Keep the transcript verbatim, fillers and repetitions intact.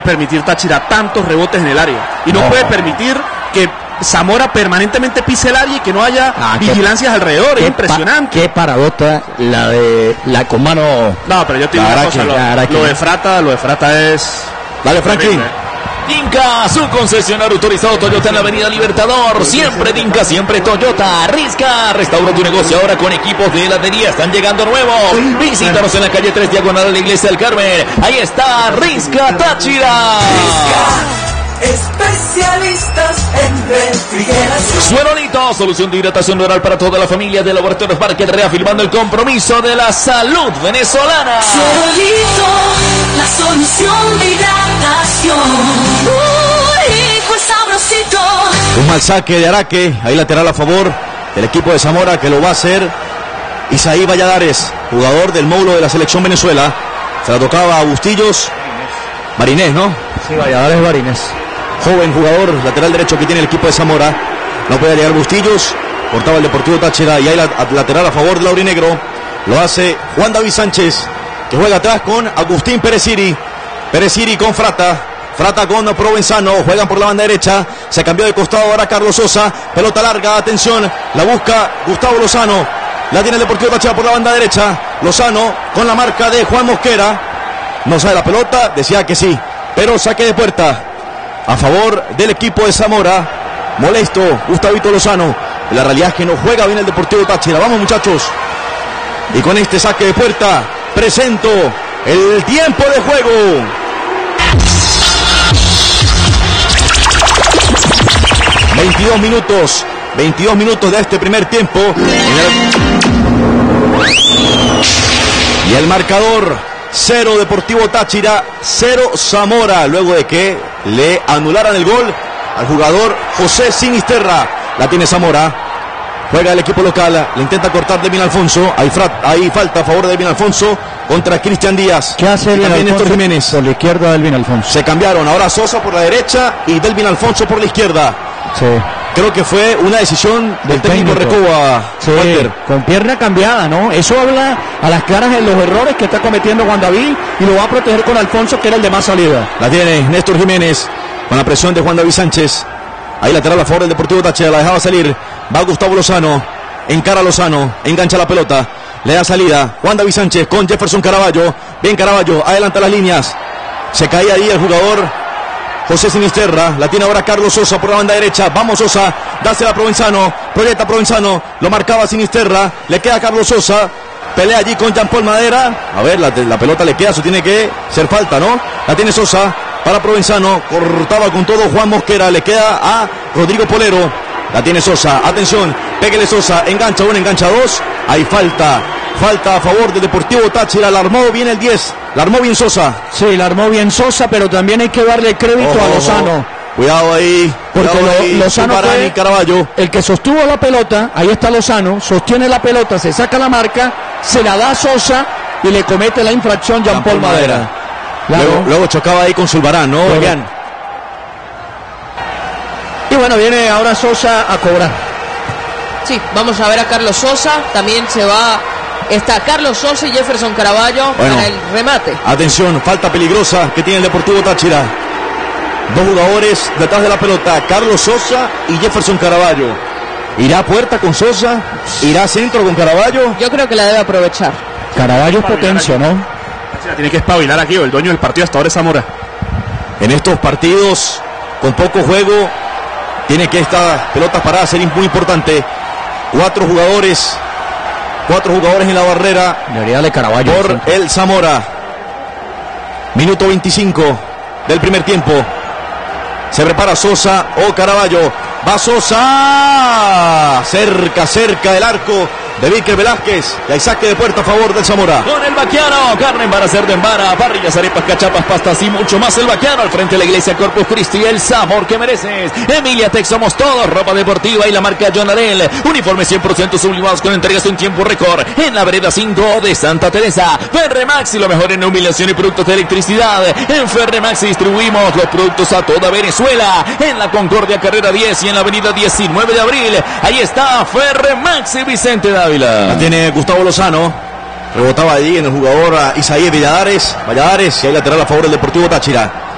permitir Táchira tantos rebotes en el área y no, no puede permitir que Zamora permanentemente pise el área y que no haya ah, vigilancias qué, alrededor. Es impresionante. Pa, qué paradota la de la con mano. No, pero yo te digo una cosa, lo, lo de Frata, lo de Frata es. Dale, Franklin. Dinka, su concesionario autorizado Toyota en la avenida Libertador. Siempre Dinka, siempre Toyota. Risca, restaura tu negocio ahora con equipos de heladería. Están llegando nuevos. Visítanos en la calle tres, diagonal a la iglesia del Carmen. Ahí está Risca Táchira. Especialistas en refrigeración. Suerolito, solución de hidratación oral para toda la familia de Laboratorios Market, reafirmando el compromiso de la salud venezolana. Suerolito, la solución de hidratación. Uy, rico y sabrosito. Un mal saque de Araque, ahí lateral a favor del equipo de Zamora, que lo va a hacer Isaí Valladares, jugador del módulo de la selección Venezuela. Se la tocaba a Bustillos. Marinés, ¿no? Sí, Valladares Marinés. Joven jugador, lateral derecho que tiene el equipo de Zamora. No puede llegar Bustillos. Cortaba el Deportivo Táchira y hay la, lateral a favor del aurinegro. Lo hace Juan David Sánchez, que juega atrás con Agustín Pereciri. Pereciri con Frata. Frata con Provenzano. Juegan por la banda derecha. Se cambió de costado ahora Carlos Sosa. Pelota larga, atención. La busca Gustavo Lozano. La tiene el Deportivo Táchira por la banda derecha. Lozano con la marca de Juan Mosquera. No sabe la pelota, decía que sí. Pero saque de puerta a favor del equipo de Zamora. Molesto Gustavito Lozano. La realidad es que no juega bien el Deportivo Táchira. Vamos, muchachos. Y con este saque de puerta presento el tiempo de juego. veintidós minutos. veintidós minutos de este primer tiempo. Y el marcador: cero Deportivo Táchira, cero Zamora, luego de que le anularan el gol al jugador José Sinisterra. La tiene Zamora, juega el equipo local, le intenta cortar Devin Alfonso. Hay, frat, hay falta a favor de Devin Alfonso contra Cristian Díaz. ¿Qué hace Devin Alfonso? Néstor Jiménez por la izquierda, Devin Alfonso. Se cambiaron, ahora Sosa por la derecha y Devin Alfonso por la izquierda. Sí. Creo que fue una decisión del, del técnico, técnico Recoba. Sí, con pierna cambiada, ¿no? Eso habla a las claras de los errores que está cometiendo Juan David y lo va a proteger con Alfonso, que era el de más salida. La tiene Néstor Jiménez con la presión de Juan David Sánchez. Ahí lateral a favor del Deportivo Táchira, la dejaba salir. Va Gustavo Lozano, encara a Lozano, engancha la pelota, le da salida Juan David Sánchez con Jefferson Caraballo. Bien Caraballo, adelanta las líneas. Se caía ahí el jugador José Sinisterra, la tiene ahora Carlos Sosa por la banda derecha. Vamos Sosa, dásela a Provenzano, proyecta Provenzano, lo marcaba Sinisterra, le queda a Carlos Sosa, pelea allí con Jean Paul Madera. A ver, la, la pelota le queda, eso tiene que ser falta, ¿no? La tiene Sosa para Provenzano, cortaba con todo Juan Mosquera, le queda a Rodrigo Polero. La tiene Sosa, atención, péguele Sosa, engancha uno, engancha dos, hay falta. Falta a favor del Deportivo Táchira, la armó bien el diez, la armó bien Sosa. Sí, la armó bien Sosa, pero también hay que darle crédito ojo, a Lozano. Ojo. Cuidado ahí, porque cuidado lo, ahí, Lozano fue Caraballo. El que sostuvo la pelota, ahí está Lozano, sostiene la pelota, se saca la marca, se la da a Sosa y le comete la infracción Jean Paul Madera. Madera. Claro. Luego, luego chocaba ahí con Zulbarán, ¿no? Bien. Y bueno, viene ahora Sosa a cobrar. Sí, vamos a ver a Carlos Sosa, también se va... Está Carlos Sosa y Jefferson Caraballo bueno, para el remate. Atención, falta peligrosa que tiene el Deportivo Táchira. Dos jugadores detrás de la pelota, Carlos Sosa y Jefferson Caraballo. ¿Irá a puerta con Sosa? ¿Irá a centro con Caraballo? Yo creo que la debe aprovechar. Caraballo es potencia, ¿no? Tiene que espabilar aquí, el dueño del partido hasta ahora es Zamora. En estos partidos, con poco juego, tiene que estas pelotas paradas ser muy importante. Cuatro jugadores... Cuatro jugadores en la barrera. Debería de Caraballo por el Zamora. Minuto veinticinco del primer tiempo. Se prepara Sosa o Caraballo. Va Sosa. Cerca, cerca del arco de Víctor Velázquez. Y hay saque de puerta a favor del Zamora. Con el Baquiano, carne en vara, cerdo en vara, parrillas, arepas, cachapas, pastas y mucho más. El Baquiano al frente de la iglesia Corpus Christi, el sabor que mereces. Emilia Tech somos todos, ropa deportiva y la marca John Arel. Uniformes cien por ciento sublimados con entregas en tiempo récord. En la vereda cinco de Santa Teresa. Ferremax y lo mejor en iluminación y productos de electricidad. En Ferremax distribuimos los productos a toda Venezuela. En la Concordia Carrera diez y en la avenida diecinueve de abril. Ahí está Ferremax y Vicente Dávila. La tiene Gustavo Lozano. Rebotaba allí en el jugador Isaí Valladares. Valladares y hay lateral a favor del Deportivo Táchira.